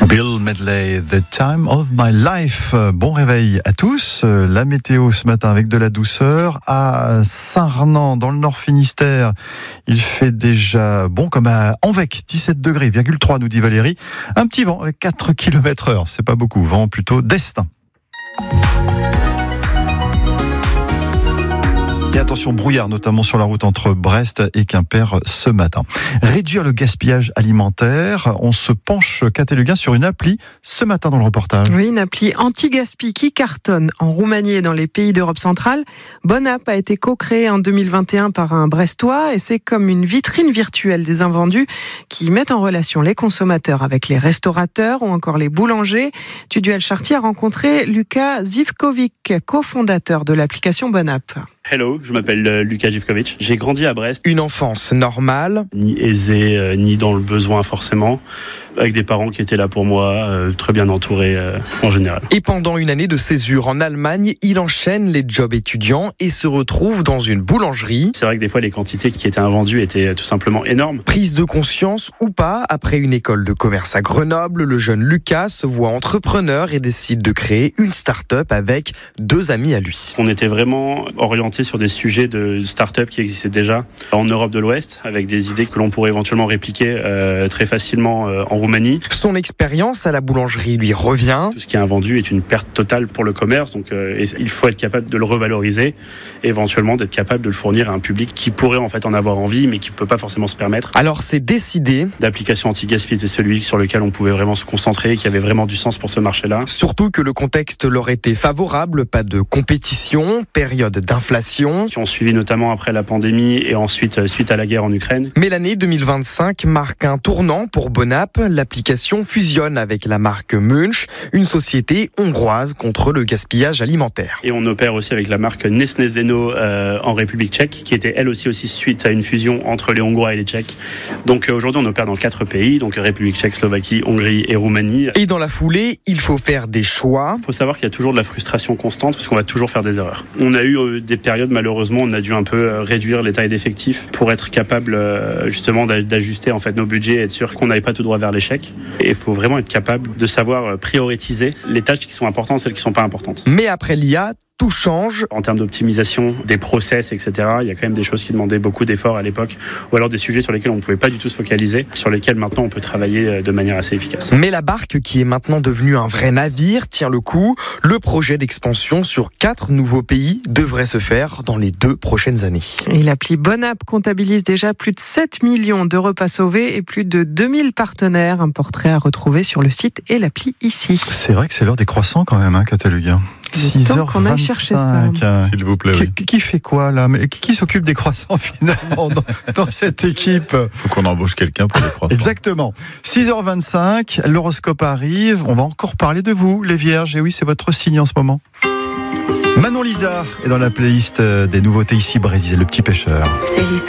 Bill Medley, The Time of My Life. Bon réveil à tous. La météo ce matin avec de la douceur. À Saint-Renan, dans le Nord Finistère, il fait déjà bon comme à Envec, 17 degrés, 3 nous dit Valérie. Un petit vent avec 4 km/h. C'est pas beaucoup. Vent plutôt d'est. Et attention, brouillard notamment sur la route entre Brest et Quimper ce matin. Réduire le gaspillage alimentaire, on se penche, Kat Luguin, sur une appli ce matin dans le reportage. Oui, une appli anti-gaspi qui cartonne en Roumanie et dans les pays d'Europe centrale. Bonapp a été co-créée en 2021 par un Brestois et c'est comme une vitrine virtuelle des invendus qui met en relation les consommateurs avec les restaurateurs ou encore les boulangers. Tuduel Chartier a rencontré Luka Zivkovic, cofondateur de l'application Bonapp. Hello, je m'appelle Luka Zivkovic. J'ai grandi à Brest. Une enfance normale. Ni aisée, ni dans le besoin forcément. Avec des parents qui étaient là pour moi, très bien entourés en général. Et pendant une année de césure en Allemagne, il enchaîne les jobs étudiants et se retrouve dans une boulangerie. C'est vrai que des fois, les quantités qui étaient invendues étaient tout simplement énormes. Prise de conscience ou pas, après une école de commerce à Grenoble, le jeune Lucas se voit entrepreneur et décide de créer une start-up avec 2 amis à lui. On était vraiment orientés sur des sujets de start-up qui existaient déjà en Europe de l'Ouest, avec des idées que l'on pourrait éventuellement répliquer très facilement en Roumanie. Son expérience à la boulangerie lui revient. Tout ce qui est invendu est une perte totale pour le commerce, donc il faut être capable de le revaloriser et éventuellement d'être capable de le fournir à un public qui pourrait en fait en avoir envie, mais qui ne peut pas forcément se permettre. Alors c'est décidé. L'application anti-gaspi était celui sur lequel on pouvait vraiment se concentrer, qui avait vraiment du sens pour ce marché-là. Surtout que le contexte leur était favorable, pas de compétition, période d'inflation. Qui ont suivi notamment après la pandémie et ensuite suite à la guerre en Ukraine. Mais l'année 2025 marque un tournant pour Bonapp. L'application fusionne avec la marque Munch, une société hongroise contre le gaspillage alimentaire. Et on opère aussi avec la marque Nesnezeno en République tchèque, qui était elle aussi suite à une fusion entre les Hongrois et les Tchèques. Donc aujourd'hui on opère dans 4 pays, donc République tchèque, Slovaquie, Hongrie et Roumanie. Et dans la foulée, il faut faire des choix. Il faut savoir qu'il y a toujours de la frustration constante parce qu'on va toujours faire des erreurs. On a eu des périodes, malheureusement, on a dû un peu réduire les tailles d'effectifs pour être capable justement d'ajuster en fait nos budgets et être sûr qu'on n'avait pas tout droit vers l'échec. Et il faut vraiment être capable de savoir prioriser les tâches qui sont importantes et celles qui ne sont pas importantes. Mais après l'IA, tout change. En termes d'optimisation, des process, etc., il y a quand même des choses qui demandaient beaucoup d'efforts à l'époque, ou alors des sujets sur lesquels on ne pouvait pas du tout se focaliser, sur lesquels maintenant on peut travailler de manière assez efficace. Mais la barque, qui est maintenant devenue un vrai navire, tient le coup. Le projet d'expansion sur 4 nouveaux pays devrait se faire dans les 2 prochaines années. Et l'appli Bonapp comptabilise déjà plus de 7 millions de repas sauvés et plus de 2000 partenaires. Un portrait à retrouver sur le site et l'appli ici. C'est vrai que c'est l'heure des croissants quand même, Kat Luguin. 6h25. Qu'on a cherché ça. S'il vous plaît. Qui fait quoi là? Mais qui s'occupe des croissants finalement dans cette équipe? Faut qu'on embauche quelqu'un pour les croissants. Exactement. 6h25, l'horoscope arrive. On va encore parler de vous, les vierges. Et oui, c'est votre signe en ce moment. Manon Lisa est dans la playlist des nouveautés ici, Brésil, le petit pêcheur. C'est l'histoire.